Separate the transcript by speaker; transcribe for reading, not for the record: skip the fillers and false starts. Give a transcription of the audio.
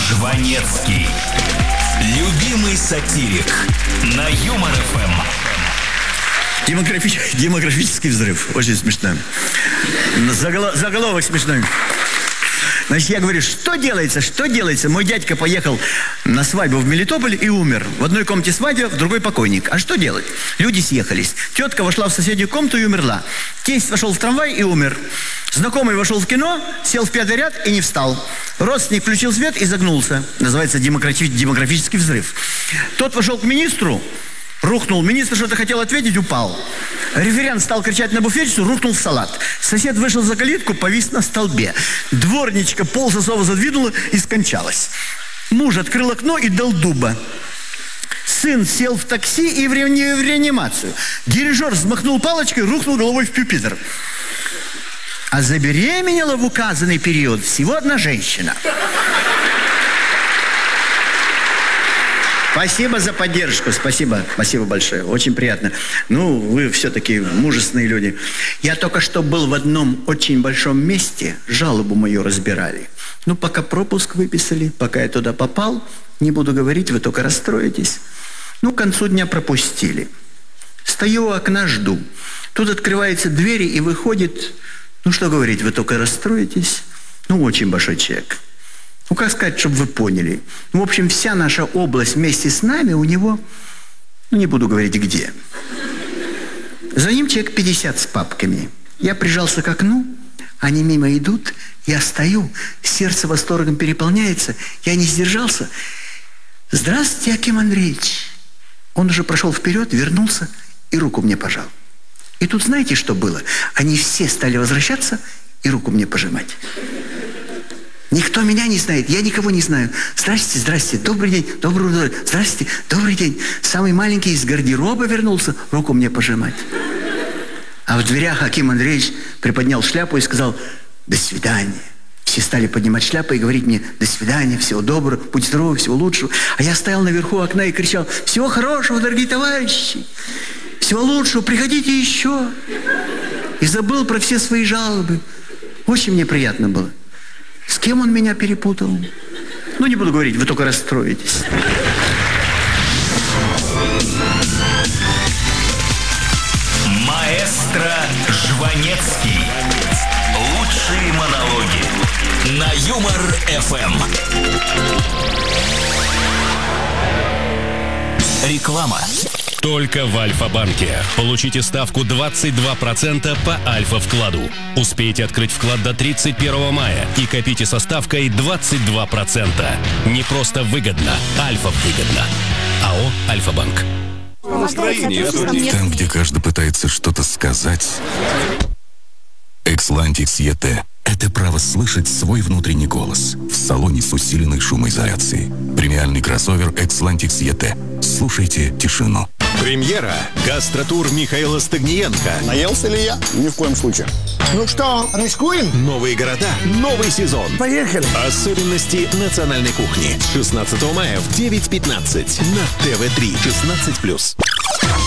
Speaker 1: Жванецкий. Любимый сатирик на Юмор ФМ.
Speaker 2: Демографический взрыв. Очень смешно. Заголовок смешной. Значит, я говорю, что делается? Мой дядька поехал на свадьбу в Мелитополь и умер. В одной комнате свадьба, в другой покойник. А что делать? Люди съехались. Тетка вошла в соседнюю комнату и умерла. Тесть вошел в трамвай и умер. Знакомый вошел в кино, сел в пятый ряд и не встал. Родственник включил свет и загнулся. Называется демографический взрыв. Тот вошел к министру, рухнул. Министр что-то хотел ответить, упал. Референт стал кричать на буфетчицу, рухнул в салат. Сосед вышел за калитку, повис на столбе. Дворничка пол засова задвинула и скончалась. Муж открыл окно и дал дуба. Сын сел в такси и в реанимацию. Дирижер взмахнул палочкой, рухнул головой в пюпитр. А забеременела в указанный период всего одна женщина. Спасибо за поддержку, спасибо большое, очень приятно. Ну, вы все-таки мужественные люди. Я только что был в одном очень большом месте, жалобу мою разбирали. Ну, пока пропуск выписали, пока я туда попал, не буду говорить, вы только расстроитесь. Ну, к концу дня пропустили. Стою у окна, жду. Тут открывается дверь и выходит, ну, что говорить, вы только расстроитесь. Ну, очень большой человек. Ну, как сказать, чтобы вы поняли. Ну, в общем, вся наша область вместе с нами у него, ну, не буду говорить где. За ним человек 50 с папками. Я прижался к окну, они мимо идут, я стою, сердце восторгом переполняется, я не сдержался. Здравствуйте, Аким Андреевич. Он уже прошел вперед, вернулся и руку мне пожал. И тут знаете, что было? Они все стали возвращаться и руку мне пожимать. Никто меня не знает, я никого не знаю. Здрасте, добрый день, добрый день, здрасте, добрый день. Самый маленький из гардероба вернулся, руку мне пожимать. А в дверях Аким Андреевич приподнял шляпу и сказал: «До свидания». Все стали поднимать шляпы и говорить мне: «До свидания, всего доброго, будь здоровы, всего лучшего». А я стоял наверху окна и кричал: «Всего хорошего, дорогие товарищи, всего лучшего, приходите еще». И забыл про все свои жалобы. Очень мне приятно было. С кем он меня перепутал? Ну, не буду говорить, вы только расстроитесь.
Speaker 1: Маэстро Жванецкий. Лучшие монологи на Юмор ФМ. Реклама. Только в Альфа-банке. Получите ставку 22% по Альфа-вкладу. Успейте открыть вклад до 31 мая и копите со ставкой 22%. Не просто выгодно, Альфа-выгодно. АО «Альфа-банк».
Speaker 3: Там, где каждый пытается что-то сказать, Экслантикс ЕТ – это право слышать свой внутренний голос в салоне с усиленной шумоизоляцией. Премиальный кроссовер Экслантикс ЕТ. Слушайте тишину.
Speaker 4: Премьера. Гастротур Михаила Стагниенко.
Speaker 5: Наелся ли я? Ни в коем случае. Ну что, рискуем?
Speaker 4: Новые города, новый сезон.
Speaker 5: Поехали.
Speaker 4: Особенности национальной кухни. 16 мая в 9:15 на ТВ3. 16+.